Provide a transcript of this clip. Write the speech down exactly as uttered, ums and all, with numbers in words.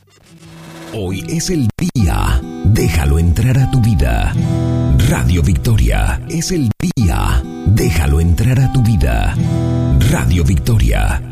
Hoy es el día. Déjalo entrar a tu vida. Radio Victoria. Es el día. Déjalo entrar a tu vida. Radio Victoria.